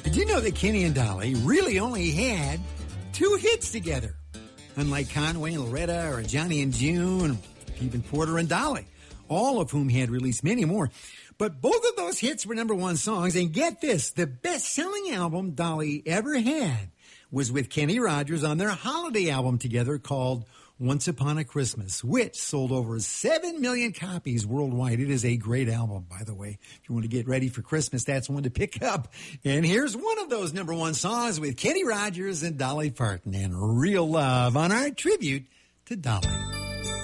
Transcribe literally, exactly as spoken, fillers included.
Did you know that Kenny and Dolly really only had two hits together? Unlike Conway and Loretta or Johnny and June, even Porter and Dolly, all of whom had released many more. But both of those hits were number one songs. And get this, the best-selling album Dolly ever had was with Kenny Rogers on their holiday album together called Once Upon a Christmas, which sold over seven million copies worldwide. It is a great album, by the way. If you want to get ready for Christmas, that's one to pick up. And here's one of those number one songs with Kenny Rogers and Dolly Parton and Real Love on our tribute to Dolly.